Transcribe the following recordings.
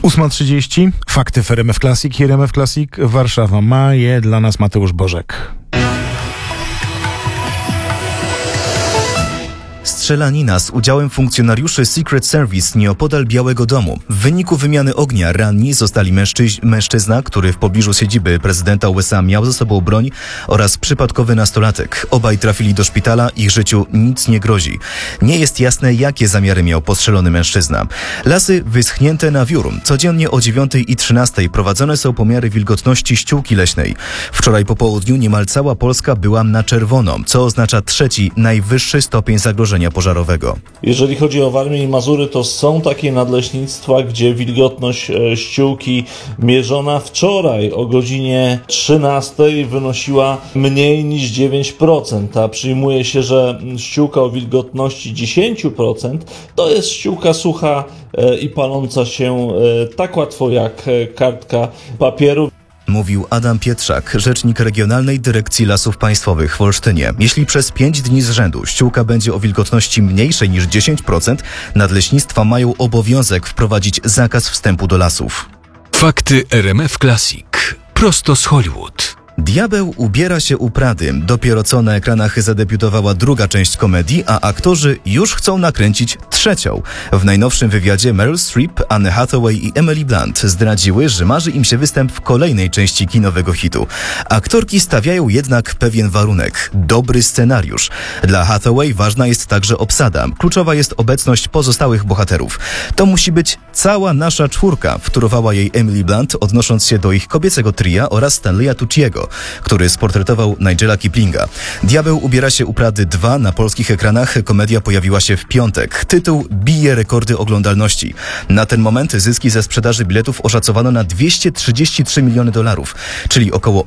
8:30. Fakty w RMF Classic i RMF Classic Warszawa. Ma je dla nas Mateusz Bożek. Strzelanina z udziałem funkcjonariuszy Secret Service nieopodal Białego Domu. W wyniku wymiany ognia ranni zostali mężczyzna, który w pobliżu siedziby prezydenta USA miał ze sobą broń, oraz przypadkowy nastolatek. Obaj trafili do szpitala, ich życiu nic nie grozi. Nie jest jasne, jakie zamiary miał postrzelony mężczyzna. Lasy wyschnięte na wiór. Codziennie o 9:13 prowadzone są pomiary wilgotności ściółki leśnej. Wczoraj po południu niemal cała Polska była na czerwono, co oznacza trzeci, najwyższy stopień zagrożenia pożarowego. Jeżeli chodzi o Warmię i Mazury, to są takie nadleśnictwa, gdzie wilgotność ściółki mierzona wczoraj o godzinie 13 wynosiła mniej niż 9%, a przyjmuje się, że ściółka o wilgotności 10% to jest ściółka sucha i paląca się tak łatwo jak kartka papieru. Mówił Adam Pietrzak, rzecznik Regionalnej Dyrekcji Lasów Państwowych w Olsztynie. Jeśli przez 5 dni z rzędu ściółka będzie o wilgotności mniejszej niż 10%, nadleśnictwa mają obowiązek wprowadzić zakaz wstępu do lasów. Fakty RMF Classic. Prosto z Hollywood. Diabeł ubiera się u Prady. Dopiero co na ekranach zadebiutowała druga część komedii, a aktorzy już chcą nakręcić trzecią. W najnowszym wywiadzie Meryl Streep, Anne Hathaway i Emily Blunt zdradziły, że marzy im się występ w kolejnej części kinowego hitu. Aktorki stawiają jednak pewien warunek – dobry scenariusz. Dla Hathaway ważna jest także obsada. Kluczowa jest obecność pozostałych bohaterów. To musi być cała nasza czwórka, wtórowała jej Emily Blunt, odnosząc się do ich kobiecego tria oraz Stanleya Tucciego, który sportretował Nigela Kiplinga. Diabeł ubiera się u Prady 2 na polskich ekranach. Komedia pojawiła się w piątek. Tytuł bije rekordy oglądalności. Na ten moment zyski ze sprzedaży biletów oszacowano na $233 miliony, czyli około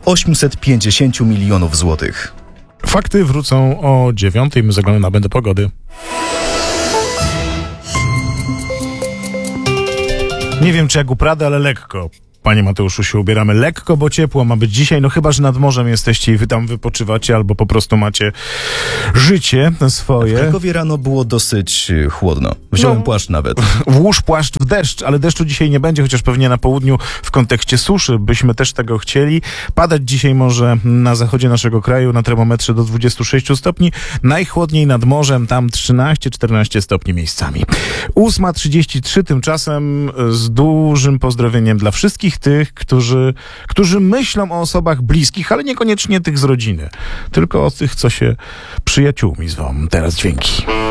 850 milionów złotych. Fakty wrócą o 9:00. My zaglądamy na będę pogody. Nie wiem, czy jak u Prady, ale lekko. Panie Mateuszu, się ubieramy lekko, bo ciepło ma być dzisiaj, no chyba, że nad morzem jesteście i wy tam wypoczywacie, albo po prostu macie życie swoje. W Krakowie rano było dosyć chłodno. Wziąłem płaszcz nawet. Włóż płaszcz w deszcz, ale deszczu dzisiaj nie będzie, chociaż pewnie na południu w kontekście suszy byśmy też tego chcieli. Padać dzisiaj może na zachodzie naszego kraju na termometrze do 26 stopni. Najchłodniej nad morzem, tam 13-14 stopni miejscami. 8:33 tymczasem z dużym pozdrowieniem dla wszystkich tych, którzy myślą o osobach bliskich, ale niekoniecznie tych z rodziny, tylko o tych, co się przyjaciółmi zwą. Teraz dźwięki.